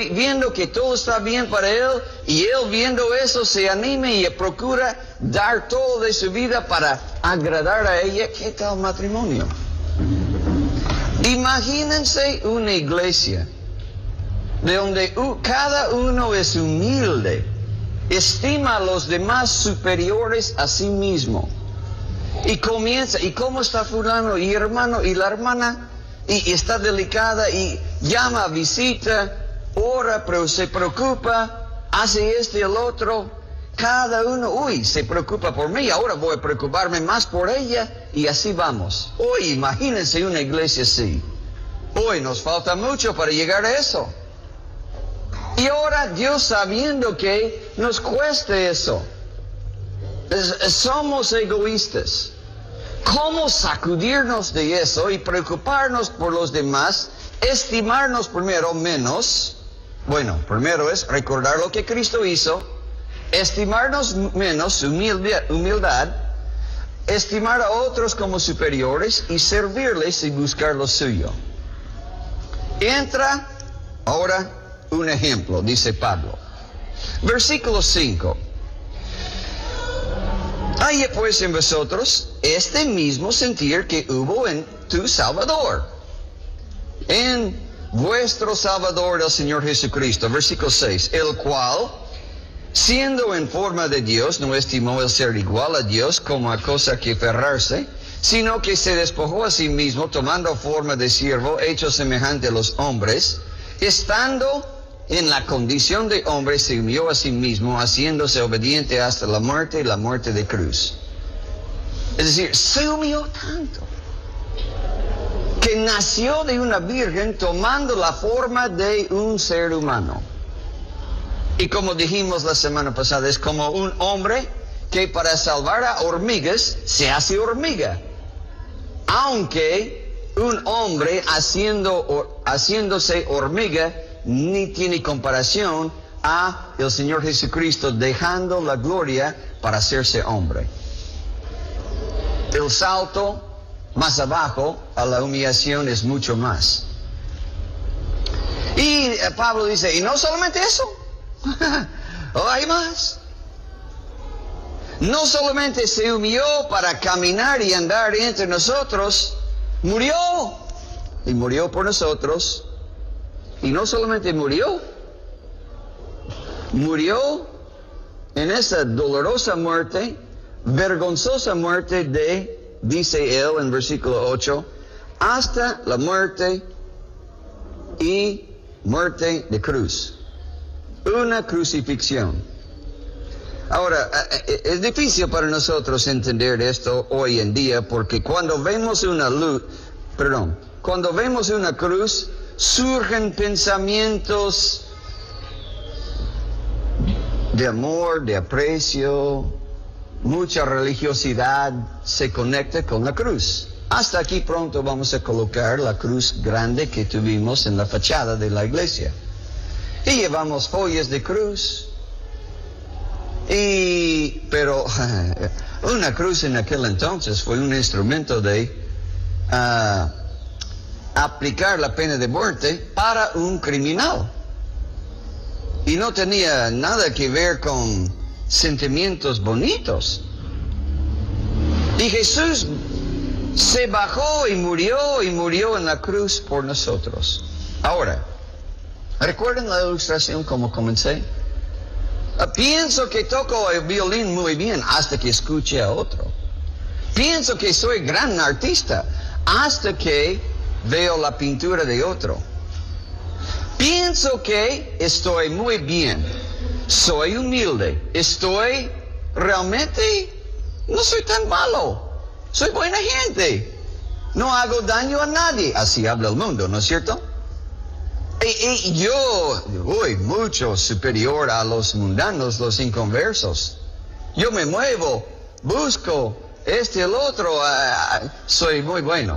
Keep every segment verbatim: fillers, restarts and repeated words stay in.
que viendo que todo está bien para él, y él viendo eso se anima y procura dar todo de su vida para agradar a ella. ¿Qué tal matrimonio? Imagínense una iglesia de donde cada uno es humilde, estima a los demás superiores a sí mismo, y comienza, ¿y cómo está fulano y hermano y la hermana? Y, y está delicada y llama, visita, ora, pero se preocupa, hace este y el otro. Cada uno, uy, se preocupa por mí, ahora voy a preocuparme más por ella, y así vamos. Hoy, imagínense una iglesia así. Hoy nos falta mucho para llegar a eso. Y ahora Dios, sabiendo que nos cueste eso, es, somos egoístas. ¿Cómo sacudirnos de eso y preocuparnos por los demás? Estimarnos primero menos. Bueno, primero es recordar lo que Cristo hizo. Estimarnos menos, humildad, humildad. Estimar a otros como superiores y servirles y buscar lo suyo. Entra ahora un ejemplo, dice Pablo. Versículo cinco. Haya pues en vosotros este mismo sentir que hubo en tu Salvador, en vuestro Salvador, el Señor Jesucristo. Versículo seis. El cual, siendo en forma de Dios, no estimó el ser igual a Dios como a cosa que aferrarse, sino que se despojó a sí mismo, tomando forma de siervo, hecho semejante a los hombres, estando en la condición de hombre, se humilló a sí mismo, haciéndose obediente hasta la muerte y la muerte de cruz. Es decir, se humilló tanto que nació de una virgen tomando la forma de un ser humano. Y como dijimos la semana pasada, es como un hombre que para salvar a hormigas se hace hormiga. Aunque un hombre haciendo, haciéndose hormiga ni tiene comparación a el Señor Jesucristo dejando la gloria para hacerse hombre. El salto más abajo a la humillación es mucho más. Y Pablo dice, y no solamente eso, oh, hay más. No solamente se humilló para caminar y andar entre nosotros, murió, y murió por nosotros. Y no solamente murió, murió en esa dolorosa muerte, vergonzosa muerte de, dice él en versículo ocho, hasta la muerte y muerte de cruz. Una crucifixión. Ahora, es difícil para nosotros entender esto hoy en día, porque cuando vemos una luz, perdón, cuando vemos una cruz, surgen pensamientos de amor, de aprecio, mucha religiosidad se conecta con la cruz. Hasta aquí pronto vamos a colocar la cruz grande que tuvimos en la fachada de la iglesia. Y llevamos joyas de cruz. Y, pero una cruz en aquel entonces fue un instrumento de uh, aplicar la pena de muerte para un criminal. Y no tenía nada que ver con sentimientos bonitos. Y Jesús se bajó y murió y murió en la cruz por nosotros. Ahora, ¿recuerdan la ilustración como comencé? Uh, pienso que toco el violín muy bien hasta que escuche a otro. Pienso que soy gran artista hasta que veo la pintura de otro. Pienso que estoy muy bien, soy humilde, estoy realmente, no soy tan malo, soy buena gente, no hago daño a nadie. Así habla el mundo, ¿no es cierto? Y, y yo, uy, mucho superior a los mundanos, los inconversos. Yo me muevo, busco este y el otro, uh, soy muy bueno.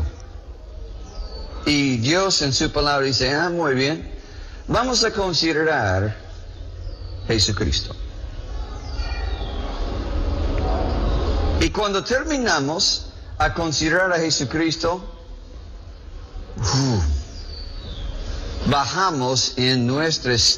Y Dios en su palabra dice, ah, muy bien, vamos a considerar Jesucristo. Y cuando terminamos a considerar a Jesucristo, uh, bajamos en nuestra